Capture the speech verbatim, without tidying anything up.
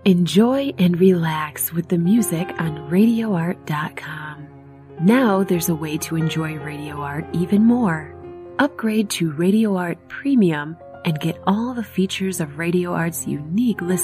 Enjoy and relax with the music on radio art dot com. Now there's a way to enjoy Radio Art even more. Upgrade to Radio Art Premium and get all the features of Radio Art's unique list